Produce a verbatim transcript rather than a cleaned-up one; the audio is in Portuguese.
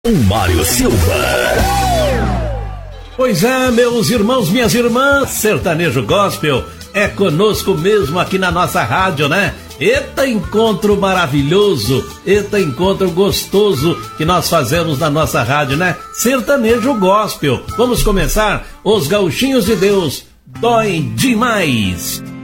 O Mário Silva. Pois é, meus irmãos, minhas irmãs, sertanejo gospel é conosco mesmo aqui na nossa rádio, né? Eita encontro maravilhoso, eita encontro gostoso que nós fazemos na nossa rádio, né? Sertanejo gospel. Vamos começar? Os Gauchinhos de Deus, dói demais.